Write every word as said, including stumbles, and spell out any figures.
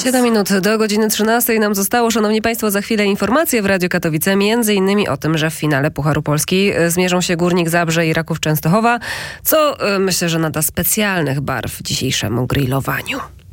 siedem minut do godziny trzynastej nam zostało. Szanowni Państwo, za chwilę informacje w Radiu Katowice, między innymi o tym, że w finale Pucharu Polski zmierzą się Górnik Zabrze i Raków Częstochowa, co myślę, że nada specjalnych barw dzisiejszemu grillowaniu.